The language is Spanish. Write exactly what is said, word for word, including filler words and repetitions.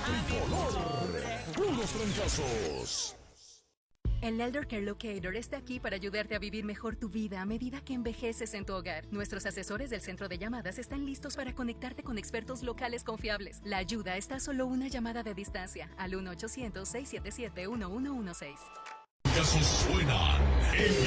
tricolor. Puros trancazos. El Elder Care Locator está aquí para ayudarte a vivir mejor tu vida a medida que envejeces en tu hogar. Nuestros asesores del centro de llamadas están listos para conectarte con expertos locales confiables. La ayuda está a solo una llamada de distancia al uno ochocientos, seiscientos setenta y siete, uno uno uno seis. Casos suenan en